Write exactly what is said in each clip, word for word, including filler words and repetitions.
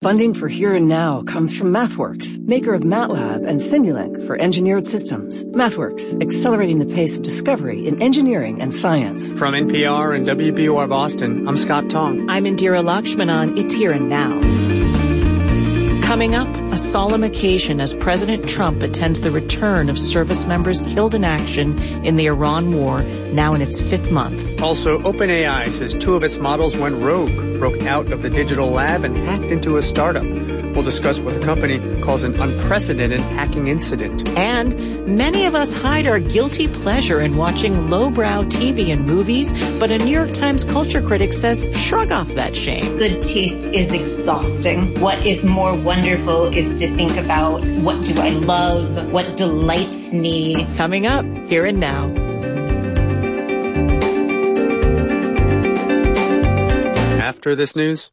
Funding for Here and Now comes from MathWorks, maker of MATLAB and Simulink for engineered systems. MathWorks, accelerating the pace of discovery in engineering and science. From N P R and W B O R Boston, I'm Scott Tong. I'm Indira Lakshmanan. It's Here and Now. Coming up, a solemn occasion as President Trump attends the return of service members killed in action in the Iran war, now in its fifth month. Also, OpenAI says two of its models went rogue, broke out of the digital lab and hacked into a startup. We'll discuss what the company calls an unprecedented hacking incident. And many of us hide our guilty pleasure in watching lowbrow T V and movies, but a New York Times culture critic says shrug off that shame. Good taste is exhausting. What is more wonderful is to think about what do I love, what delights me. Coming up, Here and Now. After this news.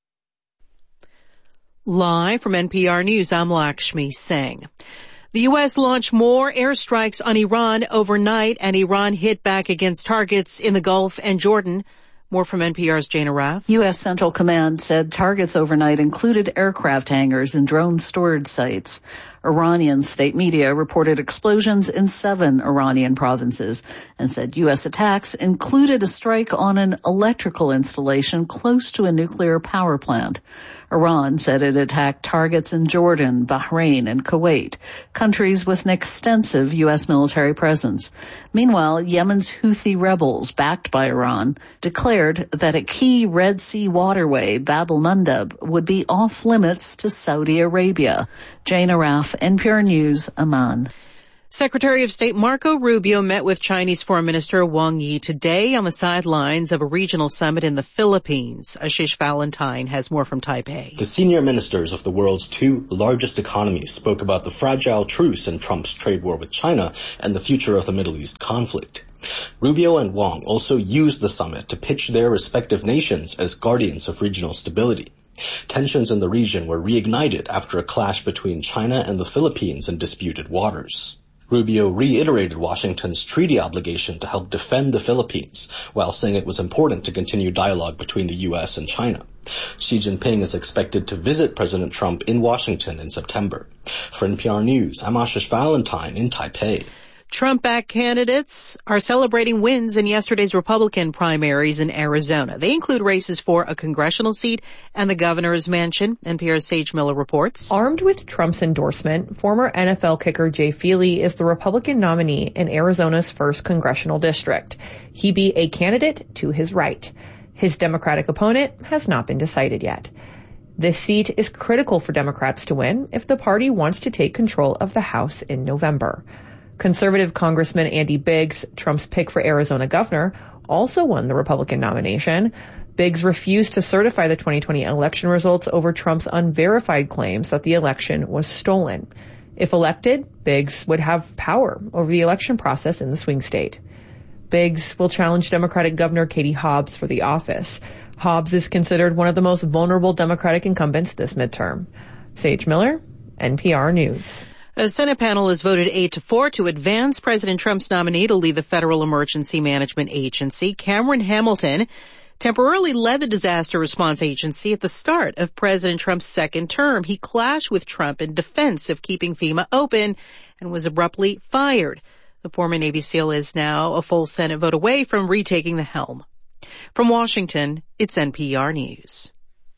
Live from N P R News, I'm Lakshmi Singh. The U S launched more airstrikes on Iran overnight, and Iran hit back against targets in the Gulf and Jordan. More from N P R's Jana Raff. U S Central Command said targets overnight included aircraft hangars and drone storage sites. Iranian state media reported explosions in seven Iranian provinces and said U S attacks included a strike on an electrical installation close to a nuclear power plant. Iran said it attacked targets in Jordan, Bahrain, and Kuwait, countries with an extensive U S military presence. Meanwhile, Yemen's Houthi rebels, backed by Iran, declared that a key Red Sea waterway, Bab el-Mandeb, would be off limits to Saudi Arabia. Jana Raff, N P R News, Amman. Secretary of State Marco Rubio met with Chinese Foreign Minister Wang Yi today on the sidelines of a regional summit in the Philippines. Ashish Valentine has more from Taipei. The senior ministers of the world's two largest economies spoke about the fragile truce in Trump's trade war with China and the future of the Middle East conflict. Rubio and Wang also used the summit to pitch their respective nations as guardians of regional stability. Tensions in the region were reignited after a clash between China and the Philippines in disputed waters. Rubio reiterated Washington's treaty obligation to help defend the Philippines, while saying it was important to continue dialogue between the U S and China. Xi Jinping is expected to visit President Trump in Washington in September. For N P R News, I'm Ashish Valentine in Taipei. Trump-backed candidates are celebrating wins in yesterday's Republican primaries in Arizona. They include races for a congressional seat and the governor's mansion. N P R's Sage Miller reports. Armed with Trump's endorsement, former N F L kicker Jay Feely is the Republican nominee in Arizona's first congressional district. He be a candidate to his right. His Democratic opponent has not been decided yet. This seat is critical for Democrats to win if the party wants to take control of the House in November. Conservative Congressman Andy Biggs, Trump's pick for Arizona governor, also won the Republican nomination. Biggs refused to certify the twenty twenty election results over Trump's unverified claims that the election was stolen. If elected, Biggs would have power over the election process in the swing state. Biggs will challenge Democratic Governor Katie Hobbs for the office. Hobbs is considered one of the most vulnerable Democratic incumbents this midterm. Sage Miller, N P R News. A Senate panel has voted eight to four to advance President Trump's nominee to lead the Federal Emergency Management Agency. Cameron Hamilton temporarily led the Disaster Response Agency at the start of President Trump's second term. He clashed with Trump in defense of keeping FEMA open and was abruptly fired. The former Navy SEAL is now a full Senate vote away from retaking the helm. From Washington, it's N P R News.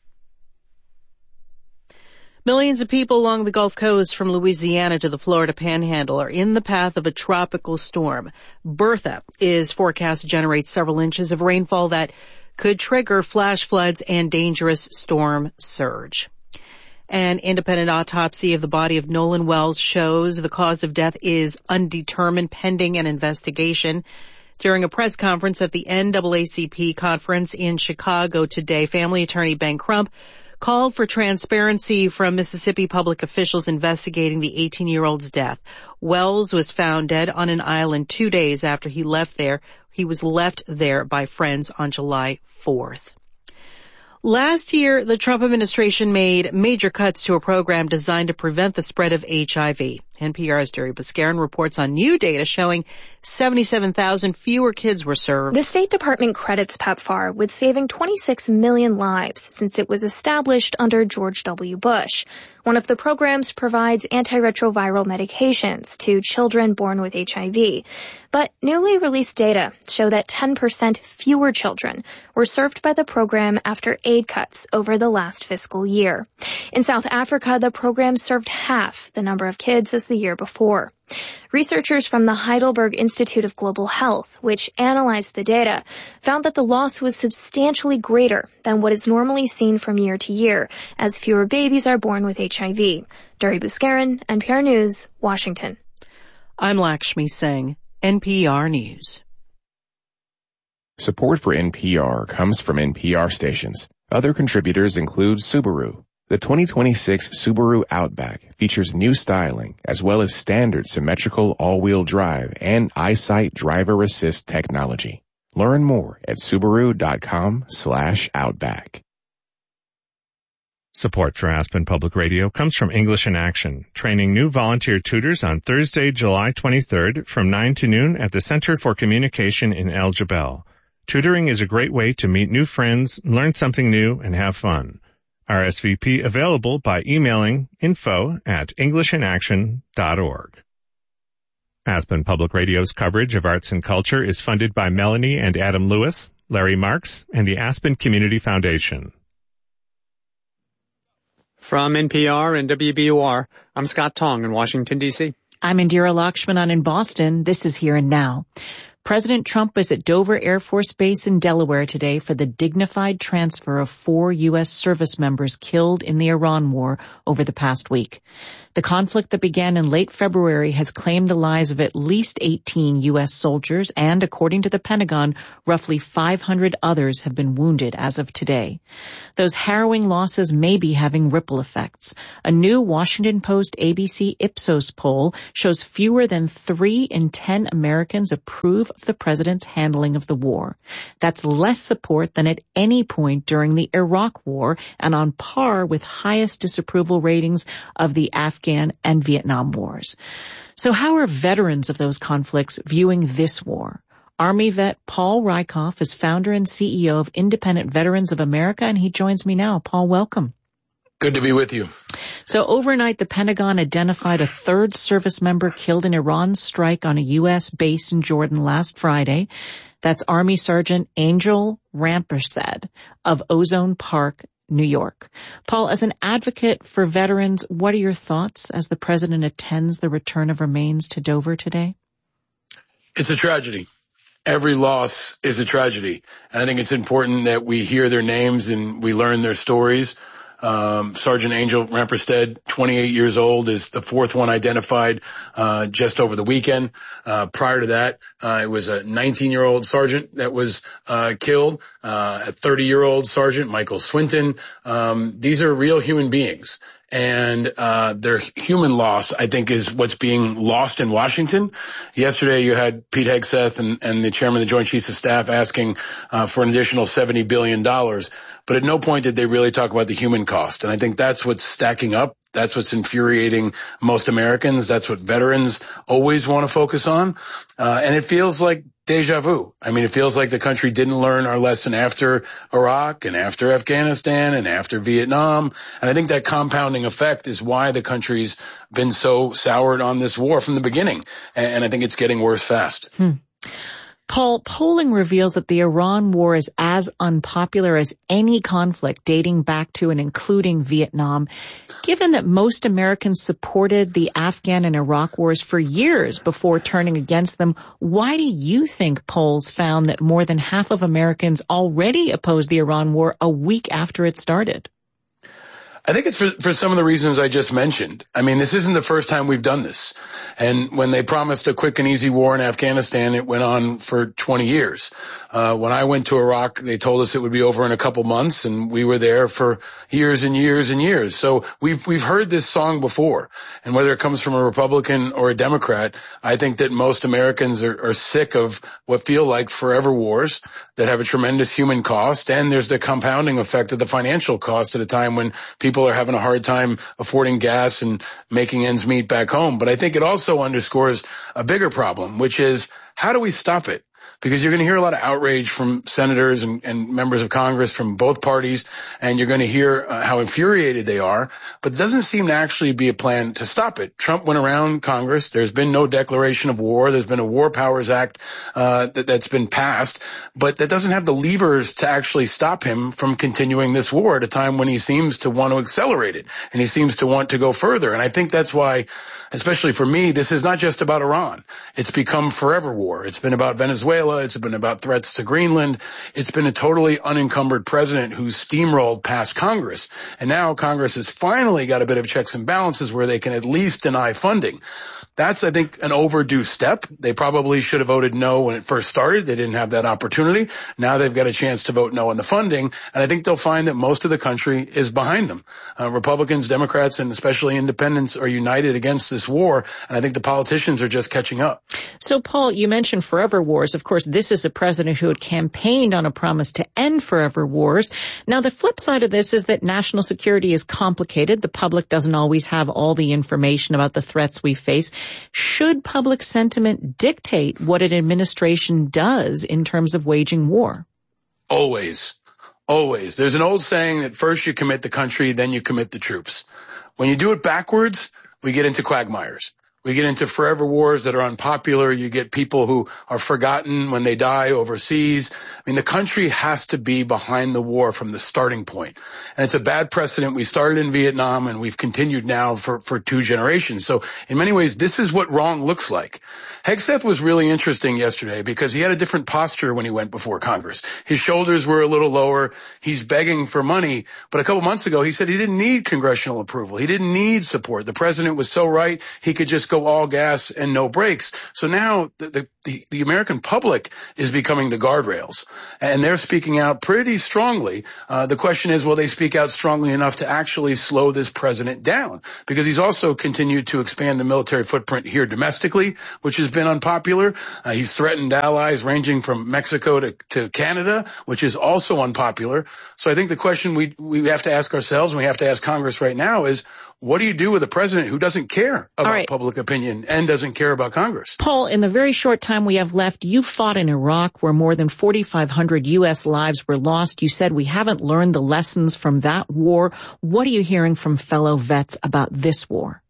Millions of people along the Gulf Coast from Louisiana to the Florida Panhandle are in the path of a tropical storm. Bertha is forecast to generate several inches of rainfall that could trigger flash floods and dangerous storm surge. An independent autopsy of the body of Nolan Wells shows the cause of death is undetermined pending an investigation. During a press conference at the N double A C P conference in Chicago today, family attorney Ben Crump called for transparency from Mississippi public officials investigating the eighteen-year-old's death. Wells was found dead on an island two days after he left there. He was left there by friends on July fourth. Last year, the Trump administration made major cuts to a program designed to prevent the spread of H I V. N P R's Derry Buscarin reports on new data showing seventy-seven thousand fewer kids were served. The State Department credits PEPFAR with saving twenty-six million lives since it was established under George W. Bush. One of the programs provides antiretroviral medications to children born with H I V. But newly released data show that ten percent fewer children were served by the program after aid cuts over the last fiscal year. In South Africa, the program served half the number of kids as the year before. Researchers from the Heidelberg Institute of Global Health, which analyzed the data, found that the loss was substantially greater than what is normally seen from year to year, as fewer babies are born with H I V. Derry Buscarin, N P R News, Washington. I'm Lakshmi Singh, N P R News. Support for N P R comes from N P R stations. Other contributors include Subaru. The twenty twenty-six Subaru Outback features new styling as well as standard symmetrical all-wheel drive and EyeSight driver assist technology. Learn more at Subaru.com slash Outback. Support for Aspen Public Radio comes from English in Action, training new volunteer tutors on Thursday, July twenty-third from nine to noon at the Center for Communication in El Jebel. Tutoring is a great way to meet new friends, learn something new, and have fun. R S V P available by emailing info at englishin dot org. Aspen Public Radio's coverage of arts and culture is funded by Melanie and Adam Lewis, Larry Marks, and the Aspen Community Foundation. From N P R and W B U R, I'm Scott Tong in Washington, D C. I'm Indira Lakshmanan in Boston. This is Here and Now. President Trump was at Dover Air Force Base in Delaware today for the dignified transfer of four U S service members killed in the Iran war over the past week. The conflict that began in late February has claimed the lives of at least eighteen U S soldiers, and according to the Pentagon, roughly five hundred others have been wounded as of today. Those harrowing losses may be having ripple effects. A new Washington Post A B C Ipsos poll shows fewer than three in ten Americans approve of the president's handling of the war. That's less support than at any point during the Iraq war and on par with highest disapproval ratings of the Afghan and Vietnam wars. So how are veterans of those conflicts viewing this war? Army vet Paul Rieckhoff is founder and C E O of Independent Veterans of America, and he joins me now. Paul, welcome. Good to be with you. So overnight, the Pentagon identified a third service member killed in Iran's strike on a U S base in Jordan last Friday. That's Army Sergeant Angel Rampersad of Ozone Park, New York. Paul, as an advocate for veterans, what are your thoughts as the president attends the return of remains to Dover today? It's a tragedy. Every loss is a tragedy. And I think it's important that we hear their names and we learn their stories. Um, Sergeant Angel Rampersad, twenty-eight years old, is the fourth one identified, uh, just over the weekend. Uh, prior to that, uh, it was a nineteen-year-old sergeant that was, uh, killed, uh, a thirty-year-old sergeant, Michael Swinton. Um, these are real human beings. And, uh, their human loss, I think, is what's being lost in Washington. Yesterday, you had Pete Hegseth and, and the chairman of the Joint Chiefs of Staff asking, uh, for an additional seventy billion dollars. But at no point did they really talk about the human cost. And I think that's what's stacking up. That's what's infuriating most Americans. That's what veterans always want to focus on. Uh, and it feels like deja vu. I mean, it feels like the country didn't learn our lesson after Iraq and after Afghanistan and after Vietnam. And I think that compounding effect is why the country's been so soured on this war from the beginning. And I think it's getting worse fast. Hmm. Paul, polling reveals that the Iran war is as unpopular as any conflict dating back to and including Vietnam. Given that most Americans supported the Afghan and Iraq wars for years before turning against them, why do you think polls found that more than half of Americans already opposed the Iran war a week after it started? I think it's for, for some of the reasons I just mentioned. I mean, this isn't the first time we've done this. And when they promised a quick and easy war in Afghanistan, it went on for twenty years. Uh, when I went to Iraq, they told us it would be over in a couple months, and we were there for years and years and years. So we've, we've heard this song before. And whether it comes from a Republican or a Democrat, I think that most Americans are, are sick of what feel like forever wars that have a tremendous human cost. And there's the compounding effect of the financial cost at a time when people people are having a hard time affording gas and making ends meet back home. But I think it also underscores a bigger problem, which is how do we stop it? Because you're going to hear a lot of outrage from senators and, and members of Congress from both parties, and you're going to hear uh, how infuriated they are. But it doesn't seem to actually be a plan to stop it. Trump went around Congress. There's been no declaration of war. There's been a War Powers Act uh, that, that's been passed, but that doesn't have the levers to actually stop him from continuing this war at a time when he seems to want to accelerate it, and he seems to want to go further. And I think that's why, especially for me, this is not just about Iran. It's become forever war. It's been about Venezuela. It's been about threats to Greenland. It's been a totally unencumbered president who's steamrolled past Congress. And now Congress has finally got a bit of checks and balances where they can at least deny funding. That's, I think, an overdue step. They probably should have voted no when it first started. They didn't have that opportunity. Now they've got a chance to vote no on the funding. And I think they'll find that most of the country is behind them. Uh, Republicans, Democrats, and especially independents are united against this war. And I think the politicians are just catching up. So, Paul, you mentioned forever wars. Of course, this is a president who had campaigned on a promise to end forever wars. Now, the flip side of this is that national security is complicated. The public doesn't always have all the information about the threats we face. Should public sentiment dictate what an administration does in terms of waging war? Always. Always. There's an old saying that first you commit the country, then you commit the troops. When you do it backwards, we get into quagmires. We get into forever wars that are unpopular. You get people who are forgotten when they die overseas. I mean, the country has to be behind the war from the starting point. And it's a bad precedent. We started in Vietnam and we've continued now for, for two generations. So in many ways, this is what wrong looks like. Hegseth was really interesting yesterday because he had a different posture when he went before Congress. His shoulders were a little lower. He's begging for money. But a couple months ago, he said he didn't need congressional approval. He didn't need support. The president was so right. He could just go all gas and no brakes. So now the, the, the American public is becoming the guardrails, and they're speaking out pretty strongly. Uh, the question is, will they speak out strongly enough to actually slow this president down? Because he's also continued to expand the military footprint here domestically, which has been unpopular. Uh, he's threatened allies ranging from Mexico to, to Canada, which is also unpopular. So I think the question we, we have to ask ourselves, and we have to ask Congress right now is, what do you do with a president who doesn't care about right. public opinion and doesn't care about Congress? Paul, in the very short time we have left, you fought in Iraq where more than forty-five hundred U S lives were lost. You said we haven't learned the lessons from that war. What are you hearing from fellow vets about this war?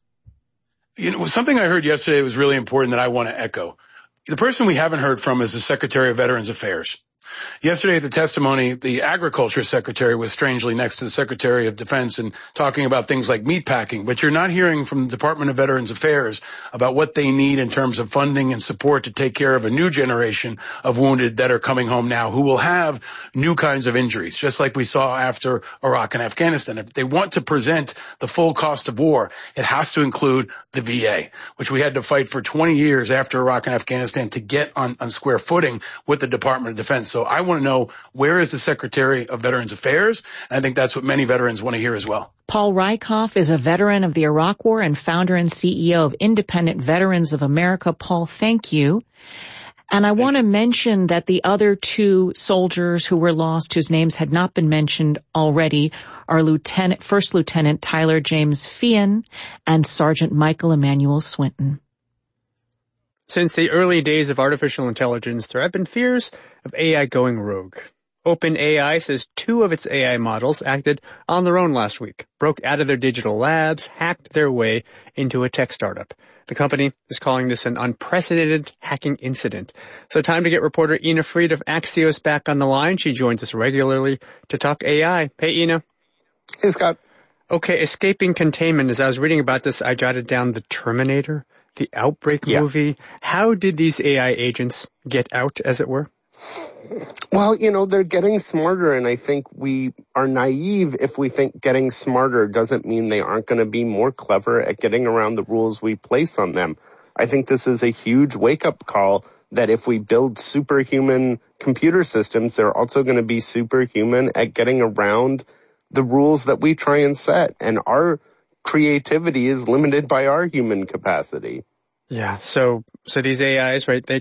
You know, something I heard yesterday was really important that I want to echo. The person we haven't heard from is the Secretary of Veterans Affairs. Yesterday at the testimony, the Agriculture Secretary was strangely next to the Secretary of Defense and talking about things like meatpacking, but you're not hearing from the Department of Veterans Affairs about what they need in terms of funding and support to take care of a new generation of wounded that are coming home now who will have new kinds of injuries, just like we saw after Iraq and Afghanistan. If they want to present the full cost of war, it has to include the V A, which we had to fight for twenty years after Iraq and Afghanistan to get on, on square footing with the Department of Defense. So I want to know, where is the Secretary of Veterans Affairs? And I think that's what many veterans want to hear as well. Paul Rieckhoff is a veteran of the Iraq War and founder and C E O of Independent Veterans of America. Paul, thank you. And I want to mention that the other two soldiers who were lost, whose names had not been mentioned already, are Lieutenant, First Lieutenant Tyler James Feehan and Sergeant Michael Emmanuel Swinton. Since the early days of artificial intelligence, there have been fears of A I going rogue. OpenAI says two of its A I models acted on their own last week, broke out of their digital labs, hacked their way into a tech startup. The company is calling this an unprecedented hacking incident. So time to get reporter Ina Fried of Axios back on the line. She joins us regularly to talk A I. Hey, Ina. Hey, Scott. Okay, escaping containment. As I was reading about this, I jotted down The Terminator, the Outbreak yeah. movie. How did these A I agents get out, as it were? Well, you know, they're getting smarter, and I think we are naive if we think getting smarter doesn't mean they aren't going to be more clever at getting around the rules we place on them. I think this is a huge wake-up call that if we build superhuman computer systems, they're also going to be superhuman at getting around the rules that we try and set. And our creativity is limited by our human capacity. Yeah, so so these A Is, right, they kind of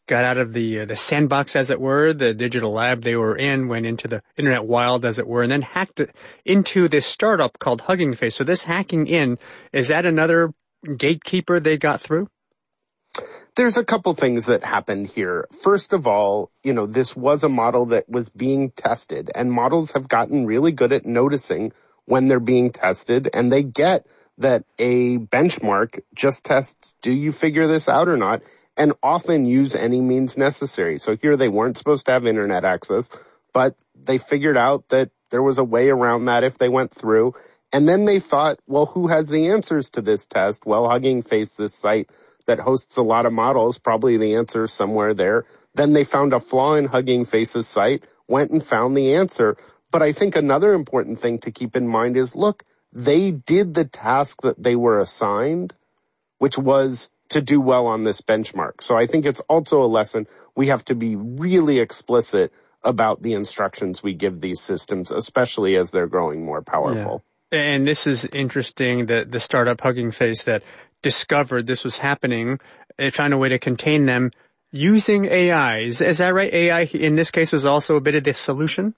got out of the uh, the sandbox, as it were, the digital lab they were in, went into the internet wild, as it were, and then hacked it into this startup called Hugging Face. So this hacking in, is that another gatekeeper they got through? There's a couple things that happened here. First of all, you know, this was a model that was being tested, and models have gotten really good at noticing when they're being tested, and they get that a benchmark just tests, do you figure this out or not, and often use any means necessary. So here they weren't supposed to have internet access, but they figured out that there was a way around that if they went through. And then they thought, well, who has the answers to this test? Well, Hugging Face, this site that hosts a lot of models, probably the answer is somewhere there. Then they found a flaw in Hugging Face's site, went and found the answer. But I think another important thing to keep in mind is, look, they did the task that they were assigned, which was to do well on this benchmark. So I think it's also a lesson. We have to be really explicit about the instructions we give these systems, especially as they're growing more powerful. Yeah. And this is interesting, that the startup Hugging Face that discovered this was happening, it found a way to contain them using A I. Is, is that right? A I in this case was also a bit of the solution?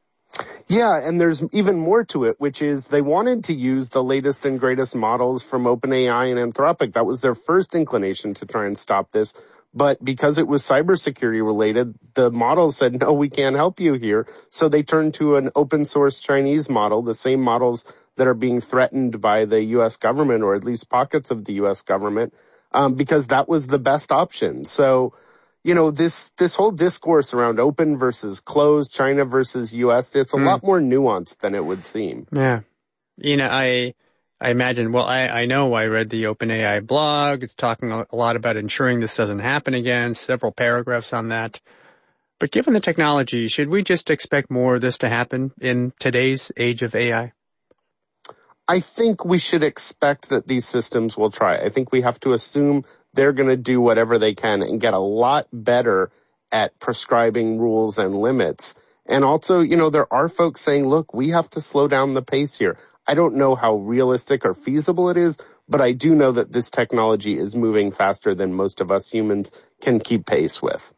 Yeah, and there's even more to it, which is they wanted to use the latest and greatest models from OpenAI and Anthropic. That was their first inclination to try and stop this. But because it was cybersecurity related, the models said, no, we can't help you here. So they turned to an open source Chinese model, the same models that are being threatened by the U S government, or at least pockets of the U S government, um, because that was the best option. So, you know, this, this whole discourse around open versus closed, China versus U S, it's a mm. lot more nuanced than it would seem. Yeah. You know, I, I imagine, well, I, I know I read the OpenAI blog. It's talking a lot about ensuring this doesn't happen again, several paragraphs on that. But given the technology, should we just expect more of this to happen in today's age of A I? I think we should expect that these systems will try. I think we have to assume they're going to do whatever they can and get a lot better at prescribing rules and limits. And also, you know, there are folks saying, look, we have to slow down the pace here. I don't know how realistic or feasible it is, but I do know that this technology is moving faster than most of us humans can keep pace with.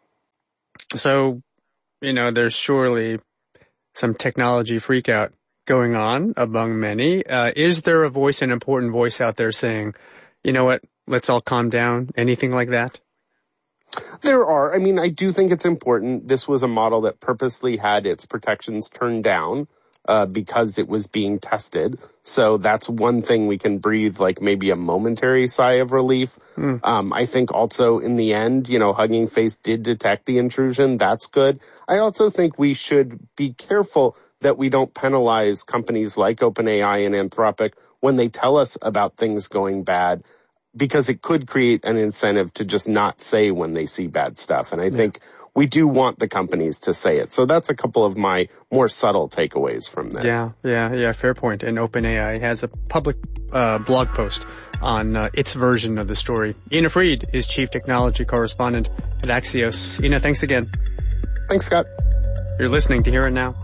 So, you know, there's surely some technology freakout going on among many. Uh, is there a voice, an important voice out there saying, you know what, let's all calm down, anything like that? There are. I mean, I do think it's important. This was a model that purposely had its protections turned down uh, because it was being tested. So that's one thing we can breathe, like maybe a momentary sigh of relief. Mm. Um, I think also in the end, you know, Hugging Face did detect the intrusion. That's good. I also think we should be careful that we don't penalize companies like OpenAI and Anthropic when they tell us about things going bad, because it could create an incentive to just not say when they see bad stuff. And I yeah. think we do want the companies to say it. So that's a couple of my more subtle takeaways from this. Yeah, yeah, yeah, fair point. And OpenAI has a public uh, blog post on uh, its version of the story. Ina Fried is Chief Technology Correspondent at Axios. Ina, thanks again. Thanks, Scott. You're listening to Here and Now.